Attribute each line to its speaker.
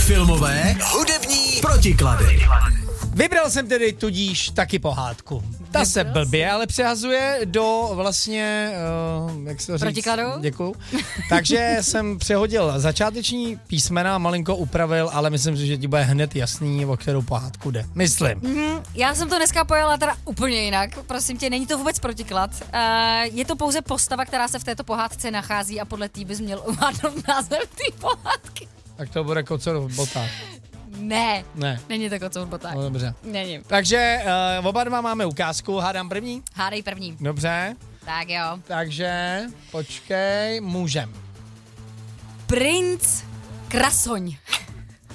Speaker 1: filmové, hudební protiklady.
Speaker 2: Vybral jsem tedy tudíž taky pohádku. Ta se blbě ale přehazuje do vlastně, jak se to říct?
Speaker 3: Protikladu?
Speaker 2: Děkuju. Takže jsem přehodil začáteční písmena, malinko upravil, ale myslím si, že ti bude hned jasný, o kterou pohádku jde. Myslím.
Speaker 3: Já jsem to dneska pojela teda úplně jinak. Prosím tě, není to vůbec protiklad. Je to pouze postava, která se v této pohádce nachází a podle té bys měl uvádnout název té pohádky.
Speaker 2: Tak to bude Kocour v botách.
Speaker 3: Ne.
Speaker 2: Ne.
Speaker 3: Není to Kocour v botách.
Speaker 2: No dobře.
Speaker 3: Není.
Speaker 2: Takže oba dva máme ukázku, hádám první?
Speaker 3: Hádej první.
Speaker 2: Dobře.
Speaker 3: Tak jo.
Speaker 2: Takže, počkej, můžem.
Speaker 3: Princ Krasoň.